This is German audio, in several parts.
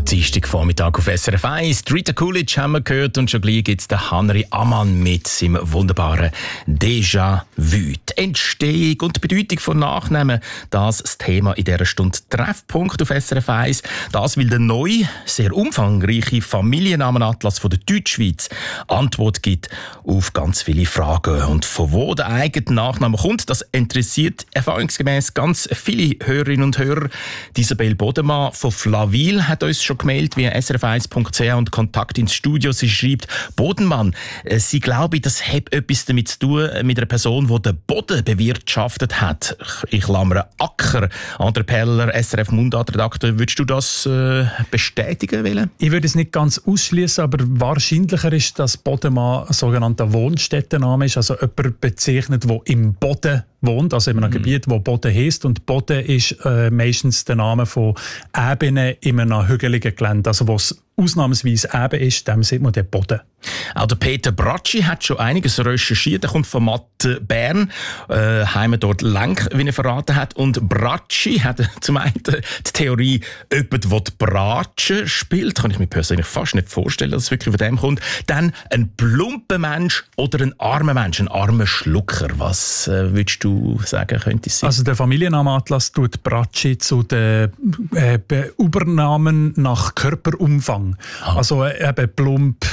Der Dienstagvormittag auf SRF 1. Rita Coolidge haben wir gehört und schon gleich gibt es den Henry Ammann mit seinem wunderbaren Déjà-vu. Die Entstehung und die Bedeutung von Nachnamen, das Thema in dieser Stunde Treffpunkt auf SRF 1. Das will der neue, sehr umfangreiche Familiennamenatlas von der Deutschschweiz Antwort gibt auf ganz viele Fragen. Und von wo der eigene Nachname kommt, das interessiert erfahrungsgemäß ganz viele Hörerinnen und Hörer. Isabel Bodemann von Flawil hat uns schon gemeldet via srf1.ch und Kontakt ins Studio. Sie schreibt: Bodenmann, sie glaube, das hat etwas damit zu tun mit einer Person, die den Boden bewirtschaftet hat. Ich klammere Acker. André Peller, SRF Mundartredakteur, würdest du das bestätigen wollen? Ich würde es nicht ganz ausschließen, aber wahrscheinlicher ist, dass Bodemann ein sogenannter Wohnstättenname ist, also jemand bezeichnet, der im Boden wohnt, also in einem Gebiet, wo Boden heisst. Und Boden ist meistens der Name von Ebenen in einem hügeligen Gelände, also wo es ausnahmsweise eben ist, dem sieht man den Boden. Auch der Peter Bratschi hat schon einiges recherchiert. Er kommt von Matte Bern, Heimat dort Lenk, wie er verraten hat. Und Bratschi hat zum einen die Theorie, jemand, der die Bratsche spielt. Kann ich mir persönlich fast nicht vorstellen, dass es wirklich von dem kommt. Dann ein plumper Mensch oder ein armer Mensch, ein armer Schlucker. Was würdest du sagen, könnte es sein? Also der Familiennamenatlas tut Bratschi zu den Übernamen nach Körperumfang. Also eben plump,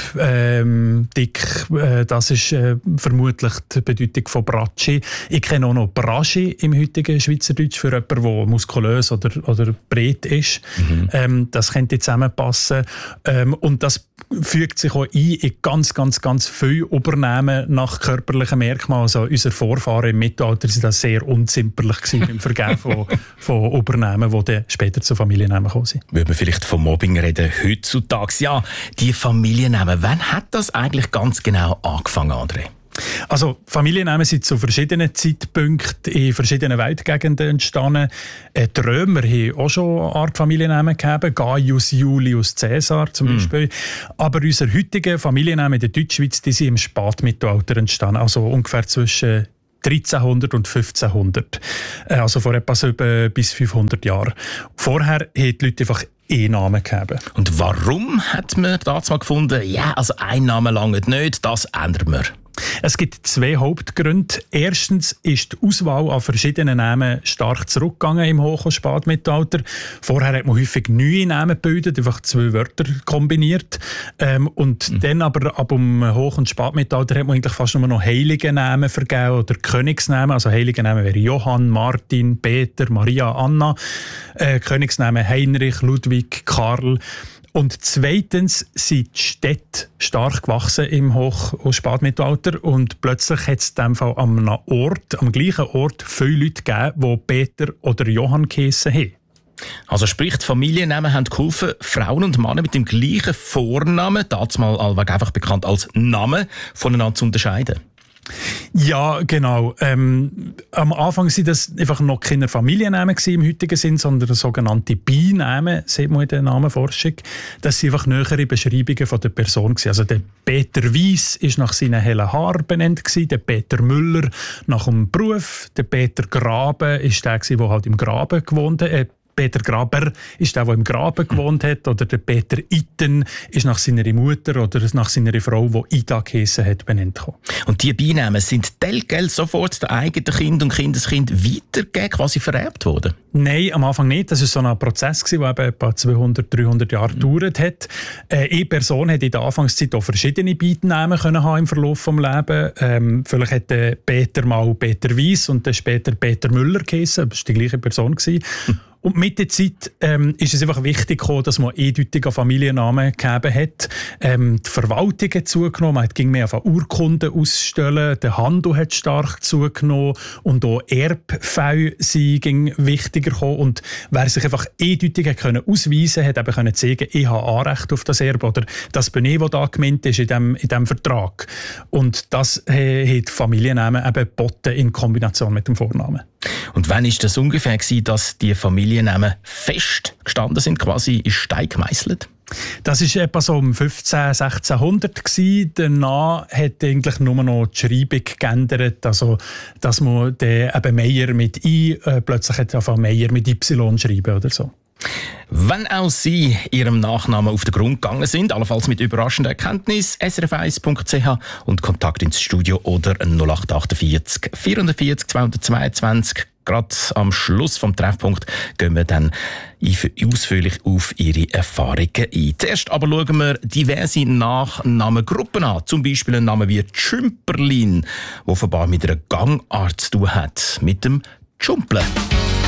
dick, das ist vermutlich die Bedeutung von Bratschi. Ich kenne auch noch Braschi im heutigen Schweizerdeutsch für jemanden, der muskulös oder breit ist. Das könnte zusammenpassen. Und das fügt sich auch ein in ganz viele Übernahmen nach körperlichen Merkmalen. Also unsere Vorfahren im Mittelalter waren das sehr unzimperlich im Vergeben von Übernahmen, die dann später zu Familiennamen gekommen sind. Würde man vielleicht von Mobbing reden heutzutage? Ja, die Familiennamen, wann hat das eigentlich ganz genau angefangen, André? Also Familiennamen sind zu verschiedenen Zeitpunkten in verschiedenen Weltgegenden entstanden. Die Römer haben auch schon eine Art Familiennamen gehabt, Gaius Julius Caesar zum Beispiel. Aber unsere heutigen Familiennamen in der Deutschschweiz, die sind im Spätmittelalter entstanden, also ungefähr zwischen 1300 und 1500. Also vor etwa bis 500 Jahren. Vorher haben die Leute einfach Namen gegeben. Und warum hat man damals mal gefunden, ja, also ein Name lange nicht, das ändern wir? Es gibt zwei Hauptgründe. Erstens ist die Auswahl an verschiedenen Namen stark zurückgegangen im Hoch- und Spätmittelalter. Vorher hat man häufig neue Namen gebildet, einfach zwei Wörter kombiniert. Und dann aber ab dem Hoch- und Spätmittelalter hat man eigentlich fast nur noch heilige Namen vergeben oder Königsnamen. Also heilige Namen wären Johann, Martin, Peter, Maria, Anna. Königsnamen Heinrich, Ludwig, Karl. Und zweitens sind die Städte stark gewachsen im Hoch- und Spätmittelalter und plötzlich hat es in dem Fall am gleichen Ort viele Leute gegeben, die Peter oder Johann geheissen haben. Also sprich, die Familiennamen haben geholfen, Frauen und Männer mit dem gleichen Vornamen, damals allweg einfach bekannt als Name, voneinander zu unterscheiden. Ja, genau. Am Anfang waren das einfach noch keine Familiennamen im heutigen Sinn, sondern sogenannte Beinamen, sieht man in der Namenforschung. Das sind einfach nähere Beschreibungen von der Person. Also der Peter Weiss ist nach seinen hellen Haaren benannt, der Peter Müller nach dem Beruf, der Peter Graben ist der, der halt im Graben gewohnt hat. Peter Graber ist der im Graben gewohnt hat, oder der Peter Itten ist nach seiner Mutter oder nach seiner Frau, die Ida geheissen hat, benannt worden. Und diese Beinamen sind telgel sofort den eigenen Kind und Kindeskind weitergegeben, quasi vererbt worden? Nein, am Anfang nicht. Das war so ein Prozess, der eben etwa 200, 300 Jahre gedauert hat. Eine Person hat in der Anfangszeit auch verschiedene Beinamen haben im Verlauf des Lebens. Vielleicht hat Peter mal Peter Weiss und dann später Peter Müller geheissen. Das war die gleiche Person. Und mit der Zeit ist es einfach wichtig gekommen, dass man eindeutige Familiennamen gegeben hat. Die Verwaltung hat zugenommen, man ging mehr auf Urkunden ausstellen, der Handel hat stark zugenommen und auch Erbfälle sind wichtiger gekommen. Und wer sich einfach eindeutig ausweisen konnte, hat eben können sagen, ich habe Anrecht auf das Erbe oder das bin ich, was da gemeint ist in diesem Vertrag. Und das hat die Familiennamen eben geboten in Kombination mit dem Vornamen. Und wann war das ungefähr, dass die Familiennamen fest gestanden sind, quasi in Stein gemeißelt? Das war etwa so um 1600. Danach hat eigentlich nur noch die Schreibung geändert, also dass man den eben Meier mit I plötzlich hat Meier mit Y schreiben oder so. Wenn auch Sie Ihrem Nachnamen auf den Grund gegangen sind, allenfalls mit überraschender Erkenntnis, srf1.ch und Kontakt ins Studio oder 0848 440 222. Gerade am Schluss vom Treffpunkt gehen wir dann ausführlich auf Ihre Erfahrungen ein. Zuerst aber schauen wir diverse Nachnamengruppen an. Zum Beispiel einen Namen wie Tschümperlin, der offenbar mit einer Gangart zu tun hat, mit dem Tschumpeln.